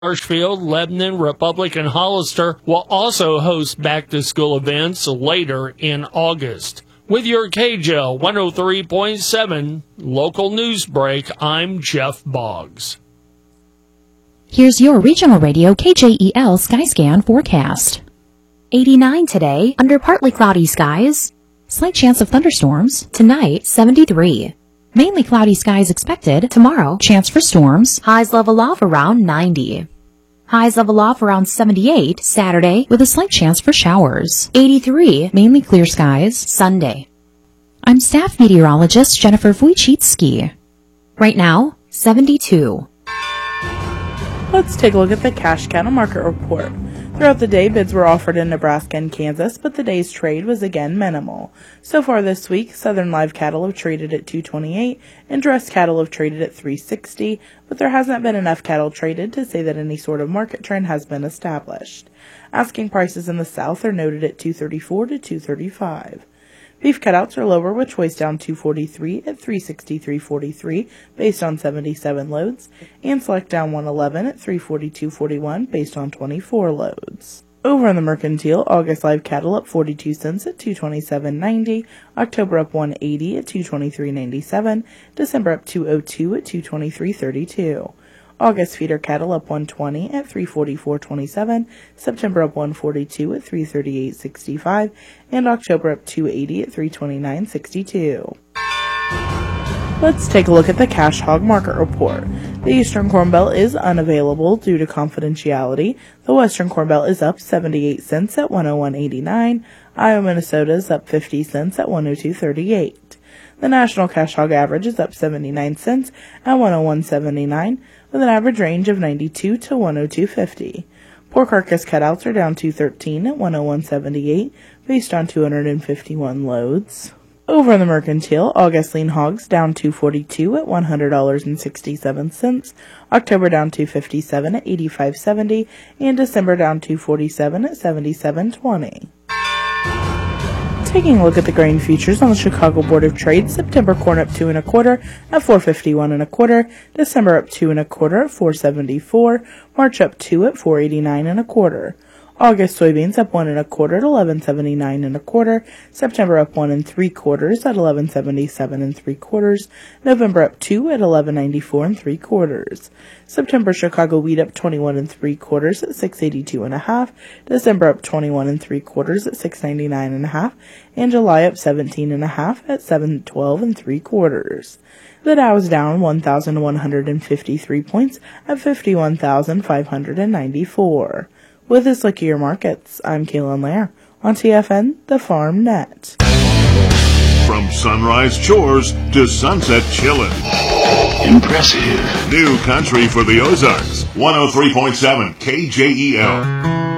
Marshfield, Lebanon, Republic, and Hollister will also host back-to-school events later in August. With your KJL 103.7 local news break, I'm Jeff Boggs. Here's your regional radio KJEL Skyscan forecast. 89 today, under partly cloudy skies. Slight chance of thunderstorms. Tonight, 73. Mainly cloudy skies expected. Tomorrow, chance for storms. Highs level off around 90. Highs level off around 78 Saturday with a slight chance for showers. 83, mainly clear skies. Sunday. I'm staff meteorologist Jennifer Wojcicki. Right now, 72. Let's take a look at the cash cattle market report. Throughout the day, bids were offered in Nebraska and Kansas, but the day's trade was again minimal. So far this week, southern live cattle have traded at $228 and dressed cattle have traded at $360, but there hasn't been enough cattle traded to say that any sort of market trend has been established. Asking prices in the south are noted at $234 to $235. Beef cutouts are lower with choice down $243 at $363.43 based on 77 loads, and select down $111 at $342.41 based on 24 loads. Over on the mercantile, August live cattle up 42 cents at $227.90, October up $180 at $223.97, December up $202 at $223.32. August feeder cattle up $120 at $344.27, September up $142 at $338.65, and October up $280 at $329.62. Let's take a look at the cash hog market report. The Eastern Corn Belt is unavailable due to confidentiality. The Western Corn Belt is up 78 cents at $101.89. Iowa, Minnesota is up 50 cents at $102.38. The national cash hog average is up 79 cents at $101.79, with an average range of 92 to 102.50. Pork carcass cutouts are down $213 at $101.78, based on 251 loads. Over in the mercantile, August lean hogs down $242 at $100.67, October down $257 at $85.70, and December down $247 at $77.20. Taking a look at the grain futures on the Chicago Board of Trade, September corn up 2 1/4 at $451 1/4, December up 2 1/4 at $474, March up 2 at $489 1/4. August soybeans up 1 1/4 at $11.79 1/4, September up 1 3/4 at $11.77 3/4, November up 2 at $11.94 3/4. September Chicago wheat up 21 3/4 at $6.82 1/2, December up 21 3/4 at $6.99 1/2, and July up 17 1/2 at $7.12 3/4. The Dow is down 1,153 points at 51,594. With this look at your markets, I'm Kaylin Lair on TFN, the Farm Net. From sunrise chores to sunset chillin'. Impressive. New country for the Ozarks. 103.7 KJEL.